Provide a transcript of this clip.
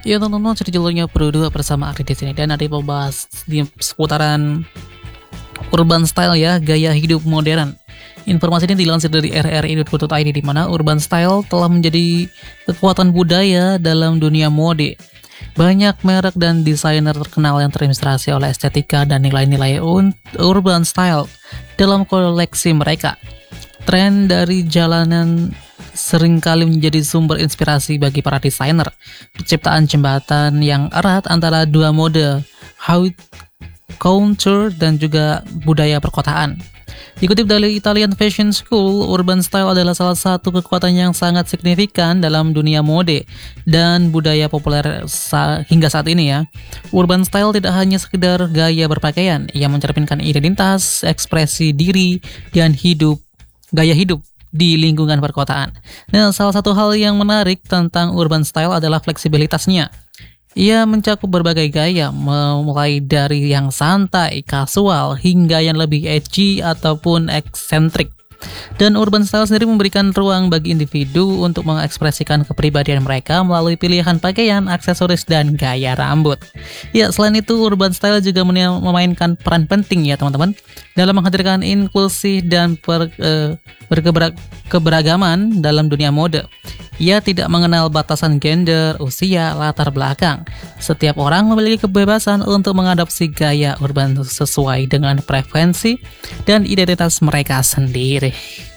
Ya teman-teman, cerita jalurnya Pro 2 bersama Akri di sini, dan ada membahas di seputaran urban style ya, gaya hidup modern. Informasi ini dilansir dari rri.co.id, di mana urban style telah menjadi kekuatan budaya dalam dunia mode. Banyak merek dan desainer terkenal yang terinspirasi oleh estetika dan nilai-nilai urban style dalam koleksi mereka. Tren dari jalanan seringkali menjadi sumber inspirasi bagi para desainer. Penciptaan jembatan yang erat antara dua mode, haute couture dan juga budaya perkotaan. Dikutip dari Italian Fashion School, urban style adalah salah satu kekuatan yang sangat signifikan dalam dunia mode dan budaya populer hingga saat ini ya. Urban style tidak hanya sekedar gaya berpakaian, ia mencerminkan identitas, ekspresi diri, dan gaya hidup di lingkungan perkotaan. Nah, salah satu hal yang menarik tentang urban style adalah fleksibilitasnya. Ia mencakup berbagai gaya, mulai dari yang santai, kasual, hingga yang lebih edgy ataupun eksentrik. Dan urban style sendiri memberikan ruang bagi individu untuk mengekspresikan kepribadian mereka melalui pilihan pakaian, aksesoris, dan gaya rambut. Ya, selain itu urban style juga memainkan peran penting ya teman-teman dalam menghadirkan inklusi dan keberagaman dalam dunia mode. Ia tidak mengenal batasan gender, usia, latar belakang. Setiap orang memiliki kebebasan untuk mengadopsi gaya urban sesuai dengan preferensi dan identitas mereka sendiri.